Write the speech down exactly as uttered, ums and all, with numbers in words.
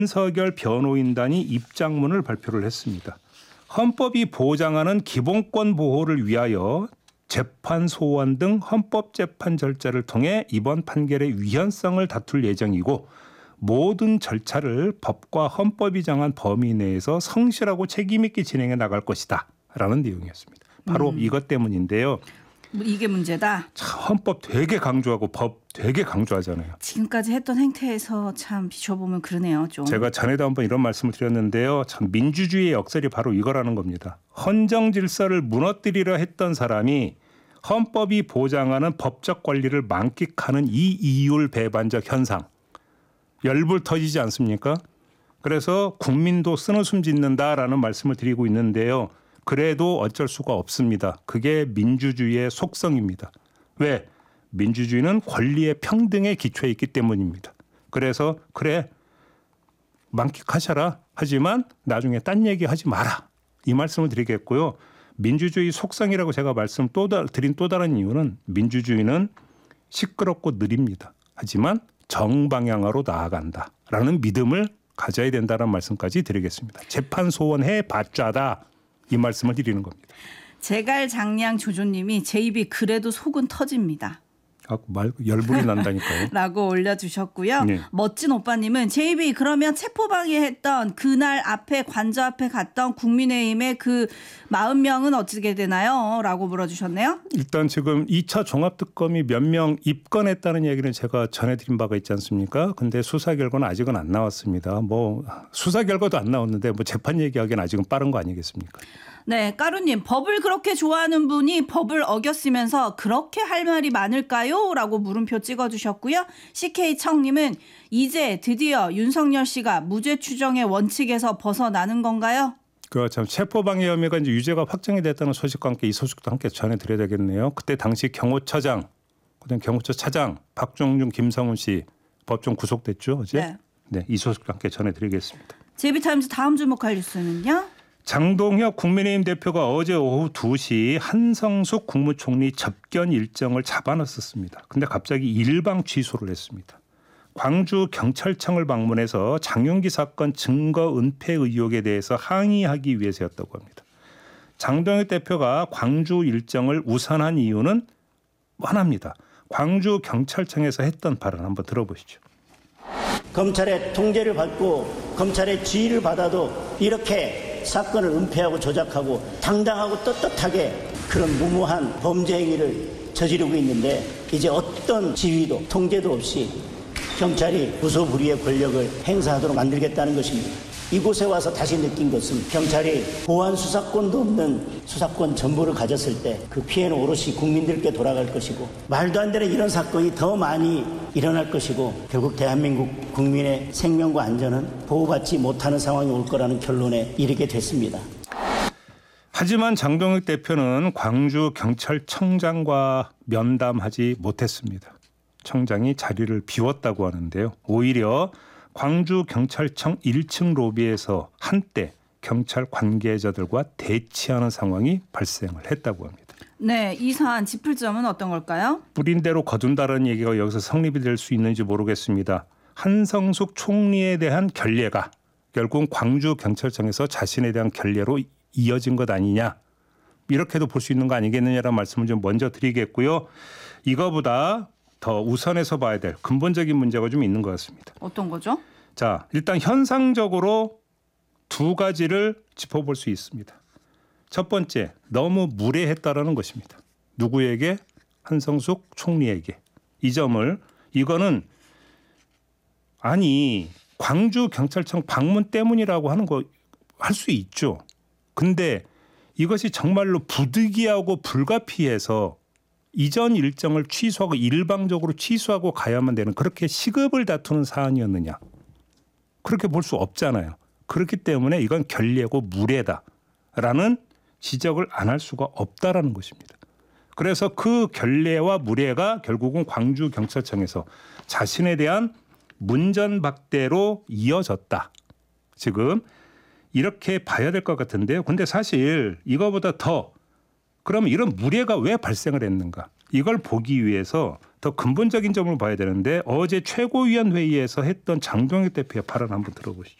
윤석열 변호인단이 입장문을 발표를 했습니다. 헌법이 보장하는 기본권 보호를 위하여 재판 소원 등 헌법재판 절차를 통해 이번 판결의 위헌성을 다툴 예정이고 모든 절차를 법과 헌법이 정한 범위 내에서 성실하고 책임 있게 진행해 나갈 것이다 라는 내용이었습니다. 바로 음. 이것 때문인데요. 이게 문제다. 참 헌법 되게 강조하고 법 되게 강조하잖아요. 지금까지 했던 행태에서 참 비춰보면 그러네요. 좀. 제가 전에도 한번 이런 말씀을 드렸는데요. 참 민주주의의 역설이 바로 이거라는 겁니다. 헌정 질서를 무너뜨리려 했던 사람이 헌법이 보장하는 법적 권리를 만끽하는 이 이율 배반적 현상. 열불 터지지 않습니까? 그래서 국민도 쓴웃음 짓는다라는 말씀을 드리고 있는데요. 그래도 어쩔 수가 없습니다. 그게 민주주의의 속성입니다. 왜? 민주주의는 권리의 평등에 기초해 있기 때문입니다. 그래서 그래 만끽하셔라. 하지만 나중에 딴 얘기하지 마라. 이 말씀을 드리겠고요. 민주주의 속성이라고 제가 말씀 또 드린 또 다른 이유는 민주주의는 시끄럽고 느립니다. 하지만 정방향으로 나아간다라는 믿음을 가져야 된다는 말씀까지 드리겠습니다. 재판 소원해 봤자다. 이 말씀을 드리는 겁니다. 제갈장량 조조님이 제 입이 그래도 속은 터집니다. 아, 말 열불이 난다니까요. 라고 올려주셨고요. 네. 멋진 오빠님은 제 입이 그러면 체포방해했던 그날 앞에 관저 앞에 갔던 국민의힘의 그 사십 명은 어떻게 되나요? 라고 물어주셨네요. 일단 지금 이 차 종합특검이 몇 명 입건했다는 얘기는 제가 전해드린 바가 있지 않습니까? 근데 수사 결과는 아직은 안 나왔습니다. 뭐 수사 결과도 안 나왔는데 뭐 재판 얘기하기는 아직은 빠른 거 아니겠습니까? 네, 까루님 법을 그렇게 좋아하는 분이 법을 어겼으면서 그렇게 할 말이 많을까요? 라고 물음표 찍어주셨고요. 씨케이청님은 이제 드디어 윤석열 씨가 무죄 추정의 원칙에서 벗어나는 건가요? 그렇죠. 체포방해 혐의가 이제 유죄가 확정이 됐다는 소식과 함께 이 소식도 함께 전해드려야 되겠네요. 그때 당시 경호처장, 그다음 경호처 차장 박종준, 김성훈 씨 법정 구속됐죠, 어제? 네. 네, 이 소식도 함께 전해드리겠습니다. 제이비타임즈 다음 주목할 뉴스는요? 장동혁 국민의힘 대표가 어제 오후 두 시 한성숙 국무총리 접견 일정을 잡아놨었습니다. 그런데 갑자기 일방 취소를 했습니다. 광주 경찰청을 방문해서 장윤기 사건 증거 은폐 의혹에 대해서 항의하기 위해서였다고 합니다. 장동혁 대표가 광주 일정을 우선한 이유는 뻔합니다. 광주 경찰청에서 했던 발언 한번 들어보시죠. 검찰의 통제를 받고 검찰의 지휘를 받아도 이렇게 사건을 은폐하고 조작하고 당당하고 떳떳하게 그런 무모한 범죄 행위를 저지르고 있는데 이제 어떤 지휘도 통제도 없이 경찰이 무소불위의 권력을 행사하도록 만들겠다는 것입니다. 이곳에 와서 다시 느낀 것은 경찰이 보안 수사권도 없는 수사권 전부를 가졌을 때 그 피해는 오롯이 국민들께 돌아갈 것이고 말도 안 되는 이런 사건이 더 많이 일어날 것이고 결국 대한민국 국민의 생명과 안전은 보호받지 못하는 상황이 올 거라는 결론에 이르게 됐습니다. 하지만 장동혁 대표는 광주 경찰청장과 면담하지 못했습니다. 청장이 자리를 비웠다고 하는데요. 오히려 광주 경찰청 일 층 로비에서 한때 경찰 관계자들과 대치하는 상황이 발생을 했다고 합니다. 네, 이 사안 짚을 점은 어떤 걸까요? 뿌린 대로 거둔다는 얘기가 여기서 성립이 될 수 있는지 모르겠습니다. 한성숙 총리에 대한 결례가 결국 광주 경찰청에서 자신에 대한 결례로 이어진 것 아니냐. 이렇게도 볼 수 있는 거 아니겠느냐라는 말씀을 좀 먼저 드리겠고요. 이거보다 더 우선해서 봐야 될 근본적인 문제가 좀 있는 것 같습니다. 어떤 거죠? 자, 일단 현상적으로 두 가지를 짚어볼 수 있습니다. 첫 번째, 너무 무례했다라는 것입니다. 누구에게? 한성숙 총리에게. 이 점을 이거는 아니 광주 경찰청 방문 때문이라고 하는 거 할 수 있죠. 근데 이것이 정말로 부득이하고 불가피해서 이전 일정을 취소하고 일방적으로 취소하고 가야만 되는 그렇게 시급을 다투는 사안이었느냐. 그렇게 볼 수 없잖아요. 그렇기 때문에 이건 결례고 무례다라는 지적을 안 할 수가 없다라는 것입니다. 그래서 그 결례와 무례가 결국은 광주 경찰청에서 자신에 대한 문전박대로 이어졌다. 지금 이렇게 봐야 될 것 같은데요. 근데 사실 이거보다 더 그러면 이런 무례가 왜 발생을 했는가? 이걸 보기 위해서 더 근본적인 점을 봐야 되는데 어제 최고위원 회의에서 했던 장동혁 대표의 발언 한번 들어보시죠.